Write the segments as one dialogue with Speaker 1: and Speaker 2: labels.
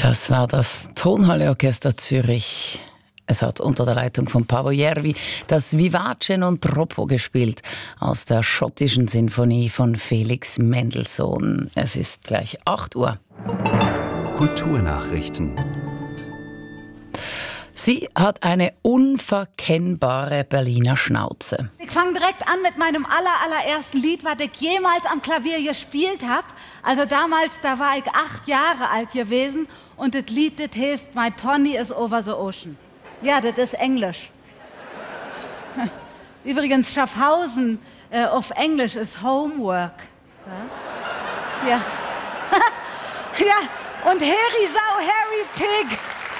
Speaker 1: Das war das Tonhalle-Orchester Zürich. Es hat unter der Leitung von Paavo Järvi das Vivace non troppo gespielt aus der schottischen Sinfonie von Felix Mendelssohn. Es ist gleich 8 Uhr.
Speaker 2: Kulturnachrichten.
Speaker 1: Sie hat eine unverkennbare Berliner Schnauze.
Speaker 3: Ich fange direkt an mit meinem allerersten Lied, was ich jemals am Klavier gespielt habe. Also damals, da war ich 8 Jahre alt gewesen und das Lied, das heißt My Pony is Over the Ocean. Ja, das ist Englisch. Übrigens, Schaffhausen auf Englisch ist Homework. Ja, ja. Ja. Und Harry Sau, Harry Pig.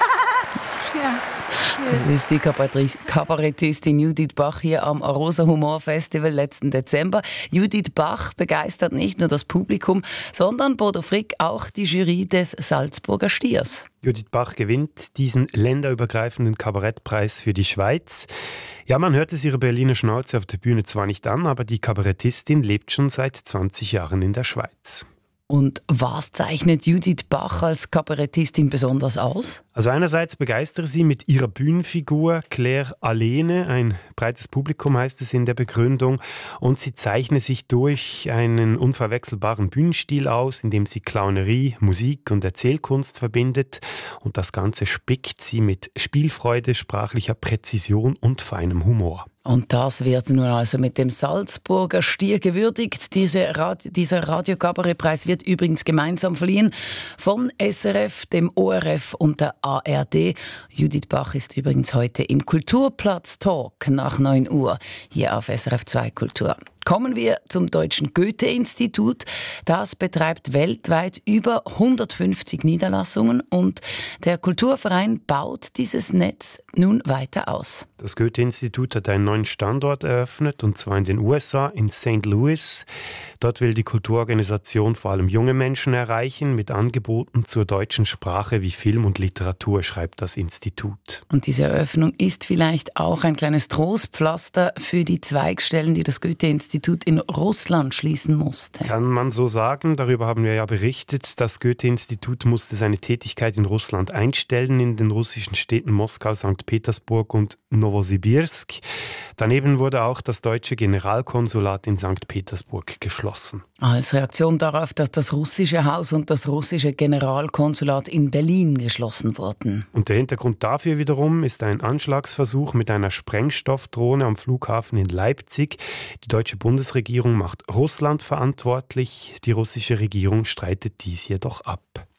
Speaker 3: Ja.
Speaker 1: Das ist die Kabarettistin Judith Bach hier am Arosa Humor Festival letzten Dezember. Judith Bach begeistert nicht nur das Publikum, sondern Bodo Frick auch die Jury des Salzburger Stiers.
Speaker 4: Judith Bach gewinnt diesen länderübergreifenden Kabarettpreis für die Schweiz. Ja, man hört es ihre Berliner Schnauze auf der Bühne zwar nicht an, aber die Kabarettistin lebt schon seit 20 Jahren in der Schweiz.
Speaker 1: Und was zeichnet Judith Bach als Kabarettistin besonders aus?
Speaker 4: Also einerseits begeistert sie mit ihrer Bühnenfigur Claire Alene, ein breites Publikum heißt es in der Begründung, und sie zeichne sich durch einen unverwechselbaren Bühnenstil aus, in dem sie Clownerie, Musik und Erzählkunst verbindet, und das Ganze spickt sie mit Spielfreude, sprachlicher Präzision und feinem Humor.
Speaker 1: Und das wird nun also mit dem Salzburger Stier gewürdigt. Dieser Radio-Kabarett-Preis wird übrigens gemeinsam verliehen von SRF, dem ORF und der ARD. Judith Bach ist übrigens heute im Kulturplatz-Talk nach 9 Uhr hier auf SRF 2 Kultur. Kommen wir zum Deutschen Goethe-Institut. Das betreibt weltweit über 150 Niederlassungen und der Kulturverein baut dieses Netz nun weiter aus.
Speaker 4: Das Goethe-Institut hat einen neuen Standort eröffnet, und zwar in den USA, in St. Louis. Dort will die Kulturorganisation vor allem junge Menschen erreichen mit Angeboten zur deutschen Sprache wie Film und Literatur, schreibt das Institut.
Speaker 1: Und diese Eröffnung ist vielleicht auch ein kleines Trostpflaster für die Zweigstellen, die das Goethe-Institut in Russland schließen musste.
Speaker 4: Kann man so sagen. Darüber haben wir ja berichtet. Das Goethe-Institut musste seine Tätigkeit in Russland einstellen, in den russischen Städten Moskau, St. Petersburg und Nowosibirsk. Daneben wurde auch das deutsche Generalkonsulat in St. Petersburg geschlossen.
Speaker 1: Als Reaktion darauf, dass das russische Haus und das russische Generalkonsulat in Berlin geschlossen wurden.
Speaker 4: Und der Hintergrund dafür wiederum ist ein Anschlagsversuch mit einer Sprengstoffdrohne am Flughafen in Leipzig. Die deutsche Bundesregierung macht Russland verantwortlich. Die russische Regierung streitet dies jedoch ab.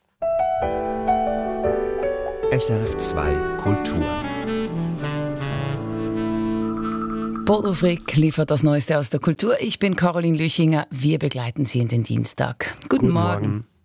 Speaker 2: SRF 2 Kultur.
Speaker 1: Bodo Frick liefert das Neueste aus der Kultur. Ich bin Caroline Lüchinger. Wir begleiten Sie in den Dienstag. Guten Morgen.